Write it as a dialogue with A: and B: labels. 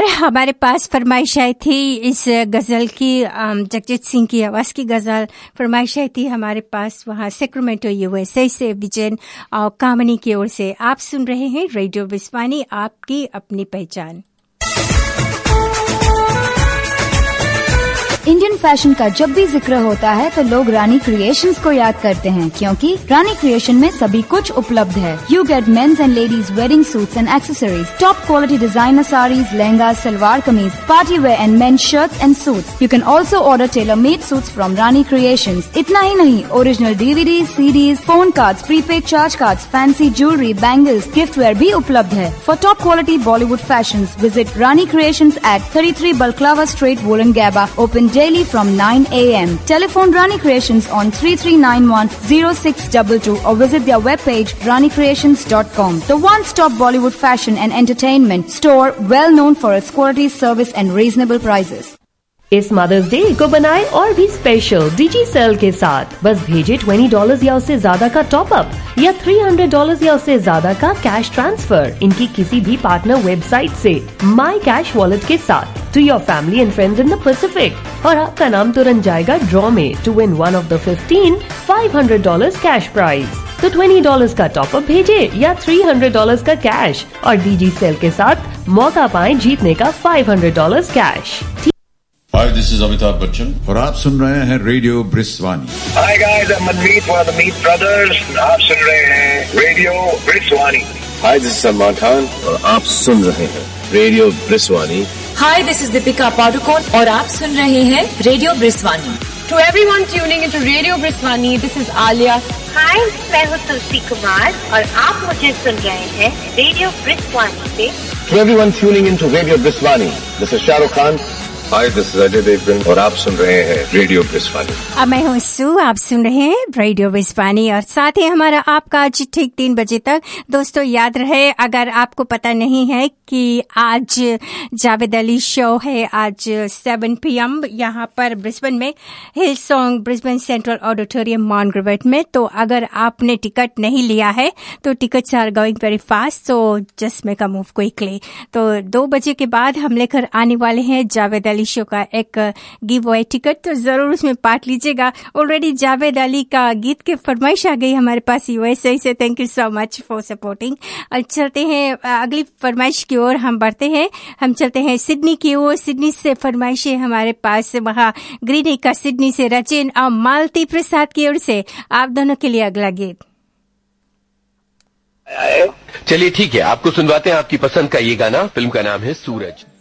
A: और हमारे पास फरमाइश आई थी इस गज़ल की, जगजीत सिंह की आवाज़ की गज़ल फरमाइश आई थी हमारे पास वहाँ सेक्रेमेंटो यूएसए से विजन और कामनी की ओर से। आप सुन रहे हैं रेडियो विस्वानी, आपकी अपनी पहचान।
B: इंडियन फैशन का जब भी जिक्र होता है तो लोग रानी क्रिएशंस को याद करते हैं, क्योंकि रानी क्रिएशन में सभी कुछ उपलब्ध है। You get mains and ladies wedding suits and accessories, top quality designer saris, lehenga, salwar kameez, party wear and mains shirts and suits. You can also order tailor made suits from Rani creations. इतना ही नहीं, original DVDs, CDs, phone cards, prepaid charge cards, fancy jewellery, bangles, gift where भी उपलब्ध है। For top quality Bollywood fashions visit Rani creations eight 33 Balclava Street, Wollongabba, open daily from 9 a.m. Telephone Rani Creations on 3391-0622 or visit their webpage ranicreations.com. The one-stop Bollywood fashion and entertainment store, well known for its quality, service and reasonable prices.
C: इस mother's day को बनाए और भी special डिजीसेल के साथ। बस भेजे $20 या उससे ज्यादा का टॉप अप या $300 या उससे ज्यादा का कैश ट्रांसफर इनकी किसी भी पार्टनर वेबसाइट से माई कैश वॉलेट के साथ to your family and friends in the Pacific, और आपका नाम तुरंत जाएगा ड्रॉ में to win one of the 15 $500 cash prize. तो $20 का टॉप अप भेजे या $300 का कैश और डिजीसेल के साथ मौका पाएं जीतने का $500 cash.
D: Hi, this is Amitabh Bachchan और आप सुन रहे हैं radio ब्रिस्वानी।
E: Hi guys, I'm Manmeet one of the Meat Brothers। आप सुन रहे हैं radio ब्रिस्वानी।
F: Hi, this is Salman Khan और आप सुन रहे हैं radio ब्रिस्वानी।
G: Hi, this is Deepika Padukone और आप सुन रहे हैं radio ब्रिस्वानी।
H: To everyone tuning into Radio Briswani, this is Alia.
I: Hi, मैं हूँ तुलसी कुमार और आप मुझे सुन रहे हैं रेडियो ब्रिस्वानी पे।
F: To everyone tuning into Radio Briswani, this is Shah Rukh Khan. Hi, this is Ajay Devgan और आप सुन रहे हैं रेडियो ब्रिस्वानी।
A: मैं हूँ सू, आप सुन रहे हैं रेडियो ब्रिस्वानी और साथ ही हमारा आपका आज ठीक 3 बजे तक। दोस्तों याद रहे, अगर आपको पता नहीं है कि आज जावेद अली शो है, आज 7 PM यहाँ पर ब्रिस्बेन में हिल सॉन्ग ब्रिस्बेन सेंट्रल ऑडिटोरियम मॉन्ग्रेवेट में। तो अगर आपने टिकट नहीं लिया है तो tickets are going very fast, so just make a move quickly. तो 2 बजे के बाद हम लेकर आने वाले हैं जावेद अली शो का एक गिव अवे टिकट, तो जरूर उसमें पार्ट लीजिएगा। ऑलरेडी जावेद अली का गीत की फरमाइश आ गई हमारे पास यूएसए से। Thank you so much for supporting. और चलते हैं अगली फरमाइश की ओर, हम बढ़ते हैं, हम चलते हैं सिडनी की ओर। सिडनी से फरमाइश है हमारे पास, वहाँ ग्रीनी का सिडनी से रचिन और मालती प्रसाद की ओर से आप दोनों के लिए अगला गीत।
J: चलिए ठीक है, आपको सुनवाते हैं आपकी पसंद का ये गाना। फिल्म का नाम है सूरज।